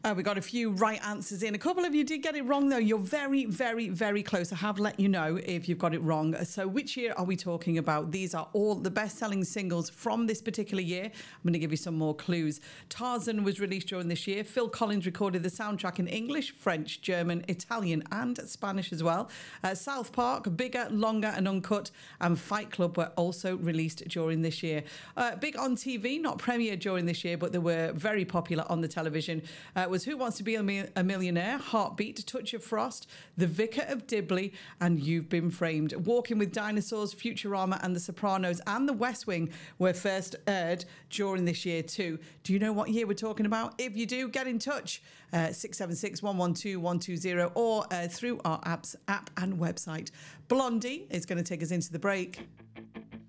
We got a few right answers in. A couple of you did get it wrong, though. You're very, very, very close. I have let you know if you've got it wrong. So which year are we talking about? These are all the best-selling singles from this particular year. I'm going to give you some more clues. Tarzan was released during this year. Phil Collins recorded the soundtrack in English, French, German, Italian and Spanish as well. South Park, Bigger, Longer and Uncut and Fight Club were also released during this year. Big on TV, not premiered during this year, but they were very popular on the television. Was Who Wants to Be a Millionaire, Heartbeat, Touch of Frost, The Vicar of Dibley, and You've Been Framed. Walking with Dinosaurs, Futurama, and The Sopranos, and The West Wing were first aired during this year too. Do you know what year we're talking about? If you do, get in touch. 676 112 120 or through our app and website. Blondie is going to take us into the break.